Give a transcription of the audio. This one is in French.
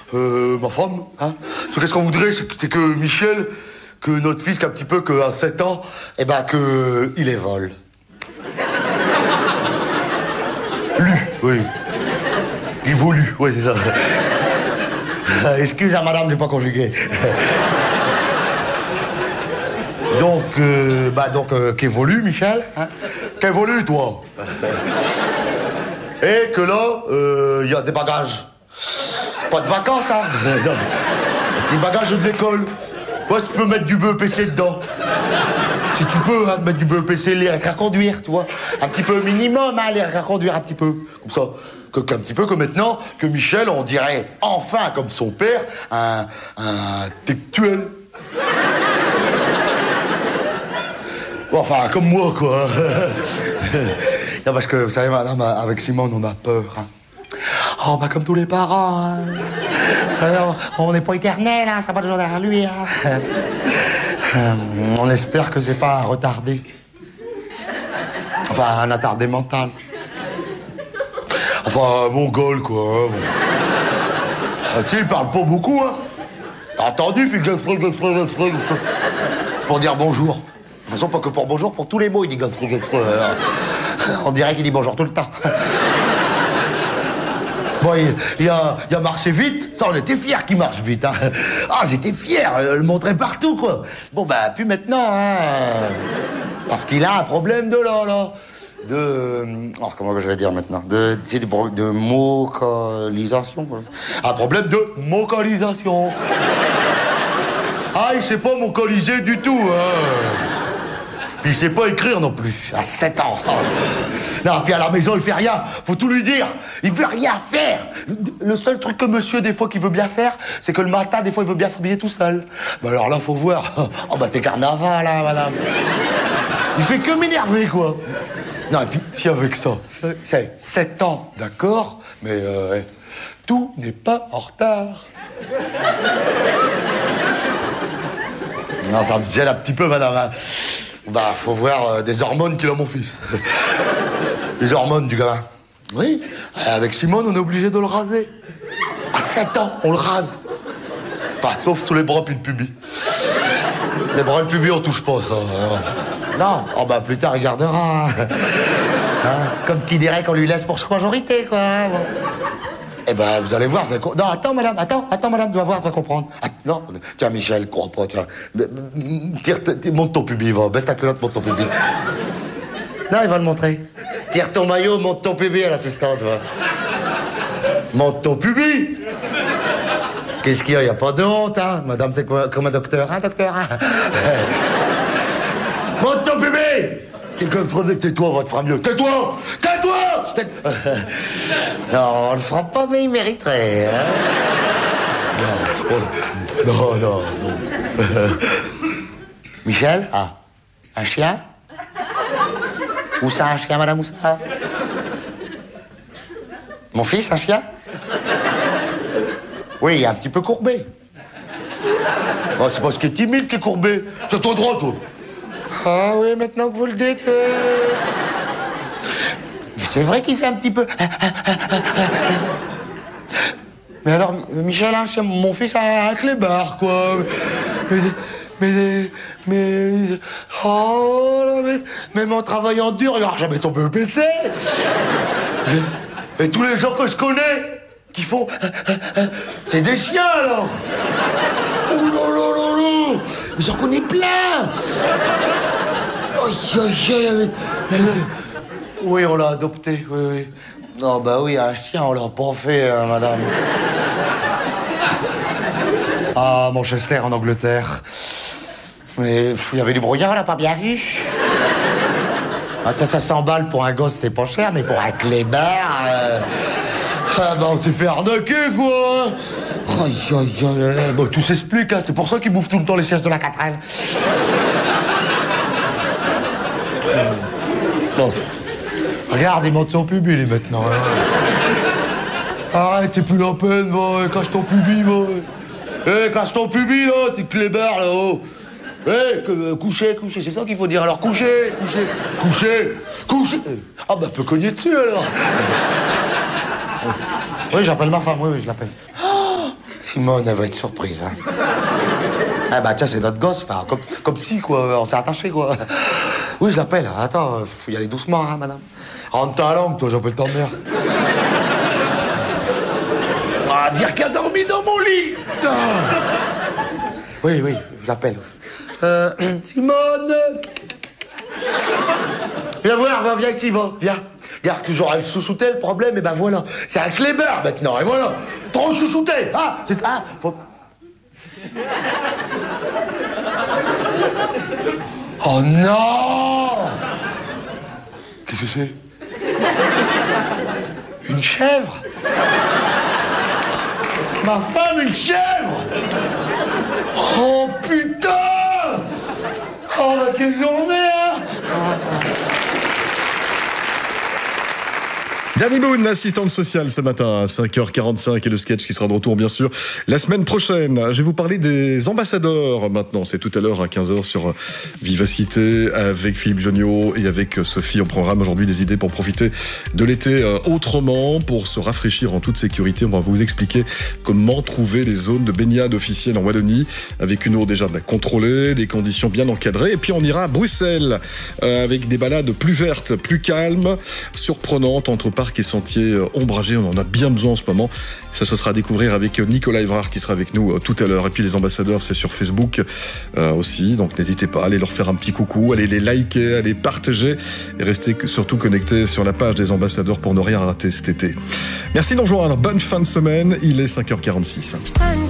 ma femme, hein. Parce que qu'est-ce qu'on voudrait, c'est que Michel, que notre fils, qu'un petit peu, qu'à 7 ans, eh ben, que il évole. Oui. Évolue, oui, c'est ça. Excuse à madame, j'ai pas conjugué. Donc, qu'évolue, Michel, hein? Qu'évolue, toi. Et que là, il y a des bagages. Pas de vacances, hein. Des bagages de l'école. Ouais, tu peux mettre du BEPC dedans. Si tu peux, hein, mettre du BEPC, lire et à conduire, tu vois. Un petit peu minimum, hein, lire et à conduire un petit peu. Comme ça. Qu'un petit peu que maintenant, que Michel, on dirait enfin, comme son père, un textuel. Bon, enfin, comme moi, quoi. Non, parce que, vous savez, madame, avec Simone, on a peur, hein. Oh, bah, comme tous les parents, hein. On n'est pas éternel, hein, ça va pas toujours derrière lui, hein. On espère que c'est pas un retardé. Enfin, un attardé mental. Enfin, un mongol, quoi. Hein, bon. Ah, tu sais, il parle pas beaucoup, hein. T'as entendu, pour dire bonjour. De toute façon, pas que pour bonjour, pour tous les mots, il dit on dirait qu'il dit bonjour tout le temps. Bon, il y a marché vite. Ça, on était fiers qu'il marche vite, hein. Ah, j'étais fier, le montrer partout, quoi. Bon, bah, plus maintenant, hein. Parce qu'il a un problème de là. Oh, comment je vais dire maintenant? De vocalisation, quoi. Un problème de vocalisation. Ah, il sait pas vocaliser du tout, hein. Puis il sait pas écrire non plus, à 7 ans. Non, puis à la maison, il fait rien. Faut tout lui dire. Il veut rien faire. Le seul truc que monsieur, des fois, qu'il veut bien faire, c'est que le matin, des fois, il veut bien s'habiller tout seul. Bah alors là, faut voir. Oh, bah, c'est carnaval, là, madame. Il fait que m'énerver, quoi. Non, et puis, si avec ça, c'est 7 ans, d'accord, mais tout n'est pas en retard. Non, ça me gêne un petit peu, madame. Bah, faut voir des hormones qu'il a, mon fils. Les hormones du gamin. Oui, avec Simone, on est obligé de le raser. À 7 ans, on le rase. Enfin, sauf sous les bras puis le pubis. Les bras et le pubis, on touche pas, ça. Non, oh bah plus tard, il gardera. Hein, comme qui dirait qu'on lui laisse pour sa majorité, quoi. Bon. Eh ben, vous allez voir, vous allez... Non, attends, madame, tu vas voir, tu vas comprendre. Ah, non, tiens, Michel, crois pas, tiens. Monte ton pubis, va. Baisse ta culotte, monte ton pubis. Non, il va le montrer. Tire ton maillot, monte ton pubis à l'assistante, va. Monte ton pubis. Qu'est-ce qu'il y a? Y a pas de honte, hein. Madame, c'est quoi, comme un docteur, hein, docteur, hein. Monte ton pubis. Tais-toi, va te faire mieux. Tais-toi. Non, on le fera pas, mais il mériterait, hein. Non. Michel? Ah, un chien? Où ça, un chien, madame, où ça? Mon fils, un chien? Oui, il est un petit peu courbé. Oh, c'est parce qu'il est timide qu'il est courbé. C'est toi droit, toi. Ah oui, maintenant que vous le dites... Mais c'est vrai qu'il fait un petit peu... Mais alors, Michel, hein, mon fils a un clébard, quoi. Oh là, même en travaillant dur, il n'aura jamais son BEPC. Et tous les gens que je connais, qui font... C'est des chiens, alors. Oh là là là là. Mais j'en connais plein. Oui, on l'a adopté, oui. Non, bah oui, un chien, on l'a pas fait, hein, madame. Ah, Manchester, en Angleterre. Mais il y avait du brouillard, on l'a pas bien vu. Ah, tiens, ça 100 balles pour un gosse, c'est pas cher, mais pour un clébard... Ah, bah, on s'est fait arnaquer, quoi. Bon, tout s'explique, hein. C'est pour ça qu'ils bouffent tout le temps les sièges de la 4L. Bon. Regarde, il monte son pubis, lui, maintenant. Hein. Arrête, c'est plus la peine, va. Cache ton pubis, va. Cache ton pubis, là, t'es clébard, là-haut. Coucher, c'est ça qu'il faut dire. Alors, coucher. Ah, bah, peut cogner dessus, alors. Oui, j'appelle ma femme, oui, je l'appelle. Oh, Simone, elle va être surprise, hein. Ah bah tiens, c'est notre gosse, enfin, comme si, quoi, on s'est attaché, quoi. Oui, je l'appelle. Attends, faut y aller doucement, hein, madame. Rentre ta langue, toi, j'appelle ta mère. Ah, dire qu'elle a dormi dans mon lit. Ah. Oui, je l'appelle. Simone. Viens voir, viens ici, va, viens. Regarde, toujours elle chouchoutait, le problème, et ben voilà. C'est un Kléber, maintenant, et voilà. Trop chouchouté, ah, c'est... Ah, faut... Oh non! Qu'est-ce que c'est? Une chèvre? Ma femme, une chèvre! Oh putain! Oh, bah, quelle journée, hein! Danny Boone, l'assistante sociale ce matin à 5h45 et le sketch qui sera de retour bien sûr la semaine prochaine. Je vais vous parler des ambassadeurs maintenant. C'est tout à l'heure à 15h sur Vivacité avec Philippe Jonniot et avec Sophie. On programme aujourd'hui des idées pour profiter de l'été autrement, pour se rafraîchir en toute sécurité. On va vous expliquer comment trouver les zones de baignade officielles en Wallonie avec une eau déjà contrôlée, des conditions bien encadrées. Et puis on ira à Bruxelles avec des balades plus vertes, plus calmes, surprenantes entre parcs et sentiers ombragés. On en a bien besoin en ce moment. Ça, ce sera à découvrir avec Nicolas Evrard qui sera avec nous tout à l'heure. Et puis les ambassadeurs, c'est sur Facebook aussi. Donc n'hésitez pas à aller leur faire un petit coucou, allez les liker, allez partager et restez surtout connectés sur la page des ambassadeurs pour ne rien rater cet été. Merci de nous rejoindre. Bonne fin de semaine. Il est 5h46.